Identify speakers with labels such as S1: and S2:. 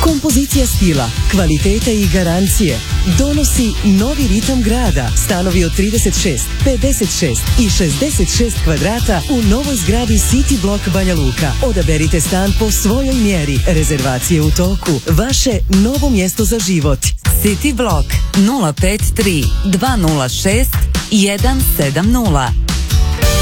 S1: Kompozicija stila, kvalitete i garancije donosi novi ritam grada. Stanovi od 36, 56 i 66 kvadrata u novoj zgradi City Block Banja Luka. Odaberite stan po svojoj mjeri. Rezervacije u toku. Vaše novo mjesto za život.
S2: City Block 053 206 170.